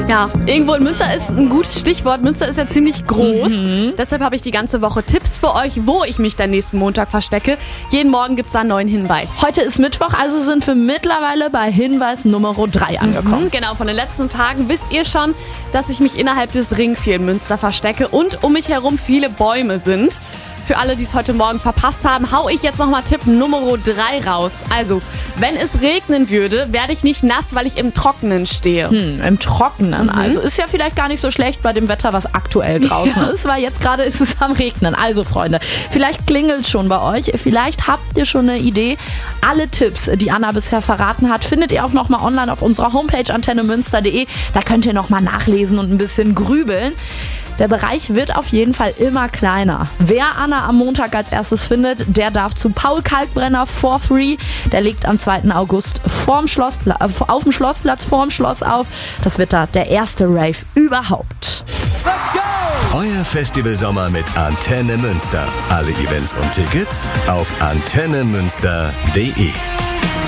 Ja, irgendwo in Münster ist ein gutes Stichwort. Münster ist ja ziemlich groß. Deshalb habe ich die ganze Woche Tipps für euch, wo ich mich dann nächsten Montag verstecke. Jeden Morgen gibt es da einen neuen Hinweis. Heute ist Mittwoch, also sind wir mittlerweile bei Hinweis Nummer 3 angekommen. Genau, von den letzten Tagen wisst ihr schon, dass ich mich innerhalb des Rings hier in Münster verstecke und um mich herum viele Bäume sind. Für alle, die es heute Morgen verpasst haben, hau ich jetzt nochmal Tipp Nummer 3 raus. Also, wenn es regnen würde, werde ich nicht nass, weil ich im Trockenen stehe. Im Trockenen. Also ist ja vielleicht gar nicht so schlecht bei dem Wetter, was aktuell draußen ist, weil jetzt gerade ist es am Regnen. Also Freunde, vielleicht klingelt es schon bei euch. Vielleicht habt ihr schon eine Idee. Alle Tipps, die Anna bisher verraten hat, findet ihr auch nochmal online auf unserer Homepage antennemünster.de. Da könnt ihr nochmal nachlesen und ein bisschen grübeln. Der Bereich wird auf jeden Fall immer kleiner. Wer Anna am Montag als erstes findet, der darf zu Paul Kalkbrenner for free. Der legt am 2. August auf dem Schlossplatz vorm Schloss auf. Das wird da der erste Rave überhaupt. Let's go! Euer Festivalsommer mit Antenne Münster. Alle Events und Tickets auf antennemünster.de.